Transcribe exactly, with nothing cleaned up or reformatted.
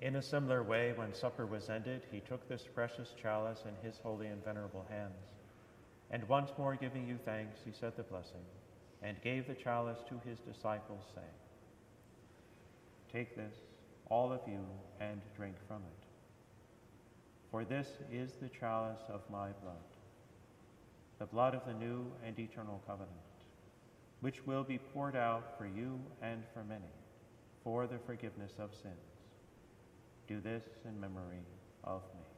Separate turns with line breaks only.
In a similar way, when supper was ended, he took this precious chalice in his holy and venerable hands, and once more giving you thanks, he said the blessing, and gave the chalice to his disciples, saying, "Take this, all of you, and drink from it. For this is the chalice of my blood, the blood of the new and eternal covenant, which will be poured out for you and for many, for the forgiveness of sins. Do this in memory of me."